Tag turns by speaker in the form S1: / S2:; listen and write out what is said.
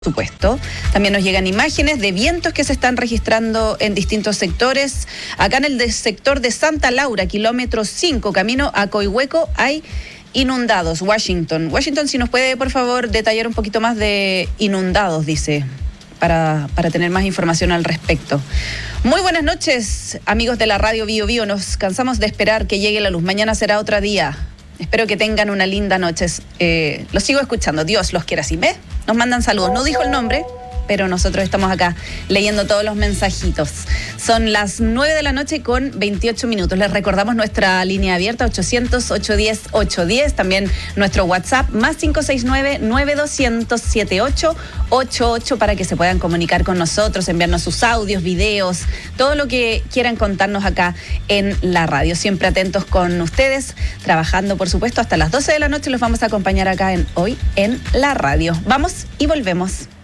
S1: Supuesto. También nos llegan imágenes de vientos que se están registrando en distintos sectores. Acá en el sector de Santa Laura, kilómetro 5, camino a Coihueco, hay inundados. Washington, si nos puede, por favor, detallar un poquito más de inundados, dice, para tener más información al respecto. Muy buenas noches, amigos de la radio Bío Bío. Nos cansamos de esperar que llegue la luz. Mañana será otro día. Espero que tengan una linda noche. Los sigo escuchando. Dios los quiera así. ¿Ves? Nos mandan saludos. No dijo el nombre, pero nosotros estamos acá leyendo todos los mensajitos. Son las 9 de la noche con 28 minutos. Les recordamos nuestra línea abierta, 800-810-810. También nuestro WhatsApp, más 569-9200-7888, para que se puedan comunicar con nosotros, enviarnos sus audios, videos, todo lo que quieran contarnos acá en la radio. Siempre atentos con ustedes, trabajando, por supuesto, hasta las 12 de la noche. Los vamos a acompañar acá en Hoy en la Radio. Vamos y volvemos.